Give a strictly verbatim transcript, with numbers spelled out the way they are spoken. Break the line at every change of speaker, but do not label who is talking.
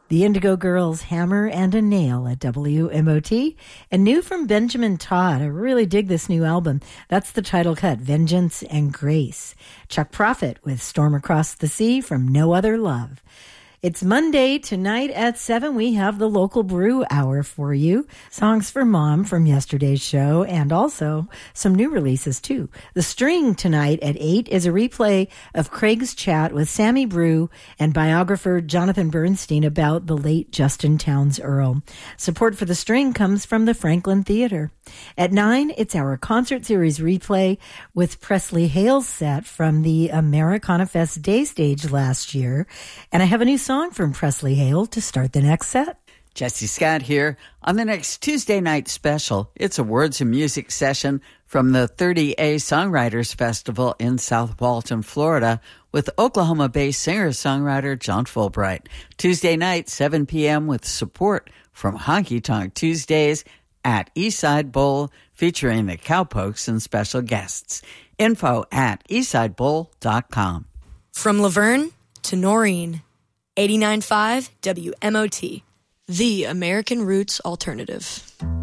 The Indigo Girls, Hammer and a Nail at W M O T. And new from Benjamin Todd. I really dig this new album. That's the title cut, Vengeance and Grace. Chuck Prophet with Storm Across the Sea from No Other Love. It's Monday. Tonight at seven, we have the local brew hour for you. Songs for Mom from yesterday's show, and also some new releases, too. The String tonight at eight is a replay of Craig's chat with Sammy Brew and biographer Jonathan Bernstein about the late Justin Townes Earle. Support for The String comes from the Franklin Theater. At nine, it's our concert series replay with Presley Hale's set from the Americana Fest Day Stage last year. And I have a new song from Presley Hale to start the next set.
Jesse Scott here. On the next Tuesday night special, it's a words and music session from the thirty A Songwriters Festival in South Walton, Florida, with Oklahoma-based singer-songwriter John Fulbright. Tuesday night, seven p.m., with support from Honky Tonk Tuesdays at Eastside Bowl, featuring the Cowpokes and special guests. Info at eastside bowl dot com.
From Laverne to Noreen, eighty-nine point five W M O T, the American Roots Alternative.